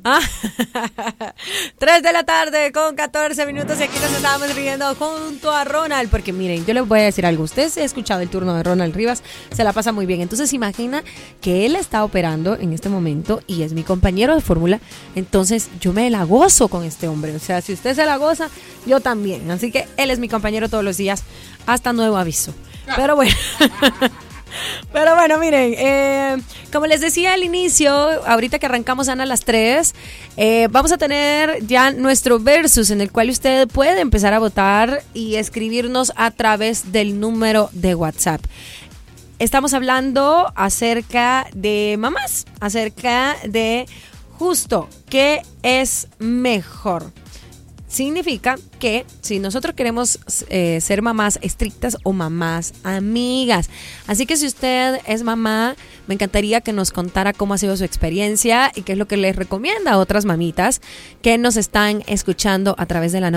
3 de la tarde con 14 minutos y aquí nos estábamos riendo junto a Ronald, porque miren, yo les voy a decir algo, usted se ha escuchado el turno de Ronald Rivas, se la pasa muy bien, entonces imagina que él está operando en este momento y es mi compañero de fórmula, entonces yo me la gozo con este hombre, o sea, si usted se la goza, yo también, así que él es mi compañero todos los días, hasta nuevo aviso, pero bueno... Pero bueno, miren, como les decía al inicio, ahorita que arrancamos Ana a las 3, vamos a tener ya nuestro versus en el cual usted puede empezar a votar y escribirnos a través del número de WhatsApp. Estamos hablando acerca de mamás, acerca de justo qué es mejor. Significa que si nosotros queremos ser mamás estrictas o mamás amigas. Así que si usted es mamá, me encantaría que nos contara cómo ha sido su experiencia y qué es lo que les recomienda a otras mamitas que nos están escuchando a través de la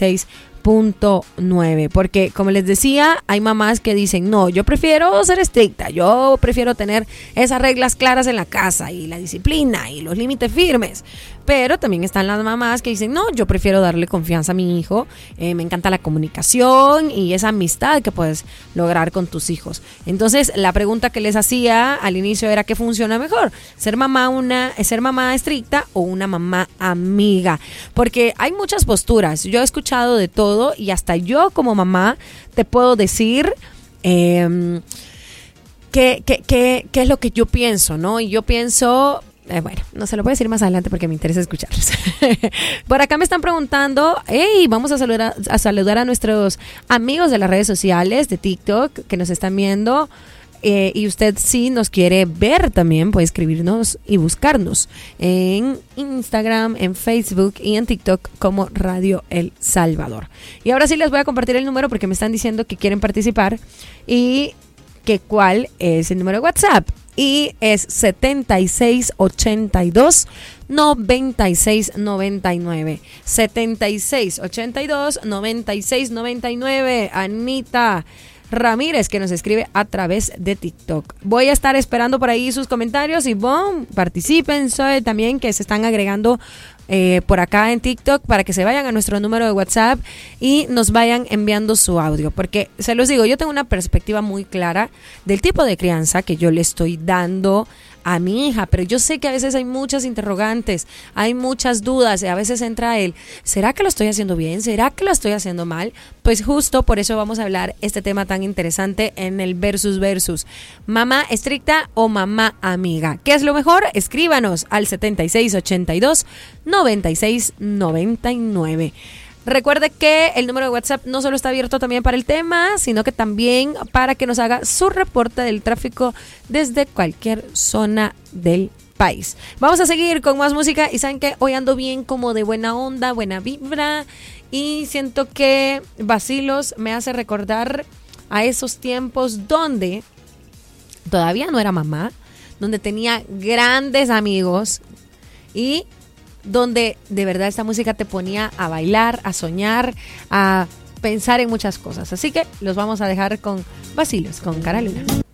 96.9. Porque como les decía, hay mamás que dicen, no, yo prefiero ser estricta, yo prefiero tener esas reglas claras en la casa y la disciplina y los límites firmes. Pero también están las mamás que dicen, no, yo prefiero darle confianza a mi hijo, me encanta la comunicación y esa amistad que puedes lograr con tus hijos. Entonces, la pregunta que les hacía al inicio era, ¿qué funciona mejor? ¿Ser mamá estricta o una mamá amiga? Porque hay muchas posturas, yo he escuchado de todo y hasta yo como mamá te puedo decir... ¿Qué es lo que yo pienso, ¿no? Y yo pienso... bueno, no se lo voy a decir más adelante porque me interesa escucharlos. Por acá me están preguntando, hey, vamos a saludar a nuestros amigos de las redes sociales, de TikTok, que nos están viendo. Y usted si nos quiere ver también, puede escribirnos y buscarnos en Instagram, en Facebook y en TikTok como Radio El Salvador. Y ahora sí les voy a compartir el número porque me están diciendo que quieren participar y que cuál es el número de WhatsApp. Y es 7682-9699. 7682-9699. Anita Ramírez, que nos escribe a través de TikTok. Voy a estar esperando por ahí sus comentarios y participen. Soy también que se están agregando por acá en TikTok para que se vayan a nuestro número de WhatsApp y nos vayan enviando su audio, porque se los digo, yo tengo una perspectiva muy clara del tipo de crianza que yo le estoy dando a mi hija, pero yo sé que a veces hay muchas interrogantes, hay muchas dudas, y a veces entra ¿será que lo estoy haciendo bien? ¿Será que lo estoy haciendo mal? Pues justo por eso vamos a hablar este tema tan interesante en el versus, mamá estricta o mamá amiga. ¿Qué es lo mejor? Escríbanos al 7682-9699. Recuerde que el número de WhatsApp no solo está abierto también para el tema, sino que también para que nos haga su reporte del tráfico desde cualquier zona del país. Vamos a seguir con más música y saben que hoy ando bien como de buena onda, buena vibra y siento que Vacilos me hace recordar a esos tiempos donde todavía no era mamá, donde tenía grandes amigos y donde de verdad esta música te ponía a bailar, a soñar, a pensar en muchas cosas. Así que los vamos a dejar con Vacilos, con Cara Luna.